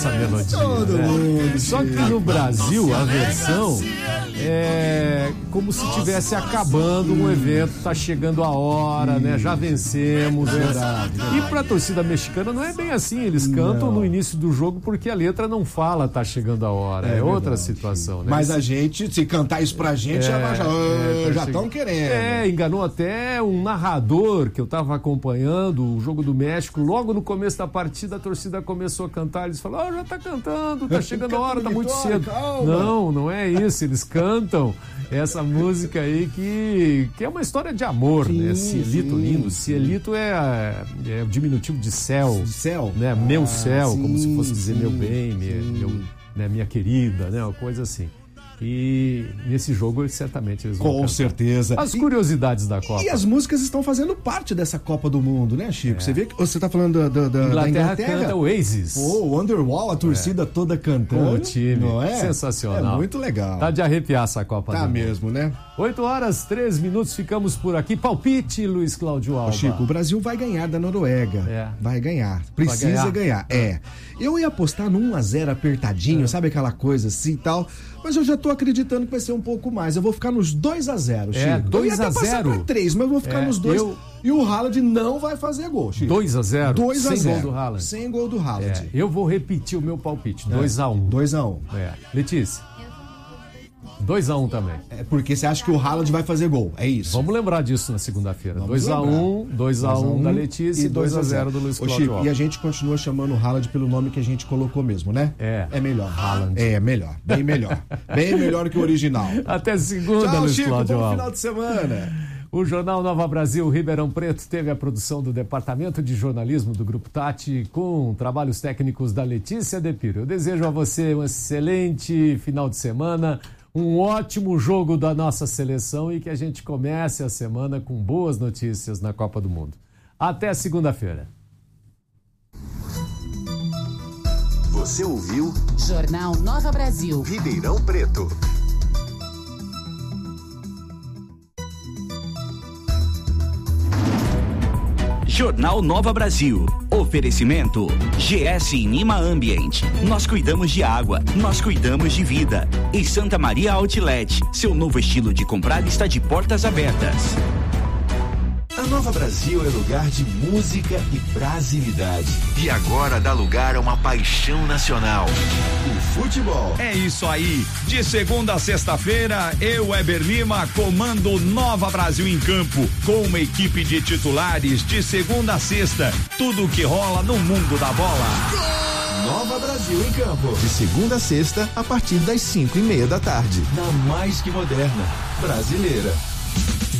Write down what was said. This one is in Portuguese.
essa melodia. Né? Só que no Brasil a versão é como se estivesse acabando um evento, tá chegando a hora, né? Já vencemos. Verdade. E pra torcida mexicana não é bem assim, eles cantam no início do jogo porque a letra não fala tá chegando a hora, é outra situação, né? Mas a gente, se cantar isso pra gente, já estão querendo. Enganou até um narrador que eu tava acompanhando o jogo do México, logo no começo da partida a torcida começou a cantar, eles falaram, já tá cantando, tá chegando a hora, tá muito cedo. Calma. Não é isso, eles cantam essa música aí que é uma história de amor, né? Cielito lindo, Cielito é o diminutivo de céu. De céu? Né? Meu céu, como se fosse dizer meu bem, minha querida, né? Uma coisa assim. E nesse jogo, certamente, eles vão Com cantar. certeza. As curiosidades da Copa. E as músicas estão fazendo parte dessa Copa do Mundo, né, Chico? Você vê que você tá falando da Inglaterra. Canta Oasis. O Wonderwall, a torcida toda cantando. O time. Não é? Sensacional. É muito legal. Tá de arrepiar essa Copa do Mundo. Tá mesmo, né? 8h03, ficamos por aqui. Palpite, Luiz Cláudio Alba. Chico, o Brasil vai ganhar da Noruega. Vai ganhar. Precisa ganhar. Eu ia apostar no 1-0 apertadinho, sabe aquela coisa assim e tal, mas eu já tô acreditando que vai ser um pouco mais. Eu vou ficar nos 2-0, Chico. 2-0. Eu ia até passar pra 3, mas eu vou ficar nos 2. E o Haaland não vai fazer gol, Chico. 2-0? 2-0. Sem gol do Haaland? Sem gol do Haaland. Eu vou repetir o meu palpite. 2-1. 2-1. Letícia? 2-1 também. É porque você acha que o Haaland vai fazer gol, é isso. Vamos lembrar disso na segunda-feira. 2-1 da Letícia e 2-0 do Luiz Cláudio Alba. E a gente continua chamando o Haaland pelo nome que a gente colocou mesmo, né? É melhor. Haaland. É melhor, bem melhor. Bem melhor que o original. Até segunda, tchau, Luiz Chico, Cláudio bom Alba. final de semana. O Jornal Nova Brasil Ribeirão Preto teve a produção do Departamento de Jornalismo do Grupo Tati com trabalhos técnicos da Letícia Depiro. Eu desejo a você um excelente final de semana, um ótimo jogo da nossa seleção e que a gente comece a semana com boas notícias na Copa do Mundo. Até segunda-feira. Você ouviu Jornal Nova Brasil Ribeirão Preto. Jornal Nova Brasil. Oferecimento GS Inima Ambient. Nós cuidamos de água, nós cuidamos de vida. E Santa Maria Outlet. Seu novo estilo de comprar está de portas abertas. A Nova Brasil é lugar de música e brasilidade. E agora dá lugar a uma paixão nacional: o futebol. É isso aí. De segunda a sexta-feira, eu, Weber Lima, comando Nova Brasil em campo, com uma equipe de titulares de segunda a sexta. Tudo o que rola no mundo da bola. Nova Brasil em campo. De segunda a sexta, a partir das 5:30 da tarde. Na mais que moderna brasileira.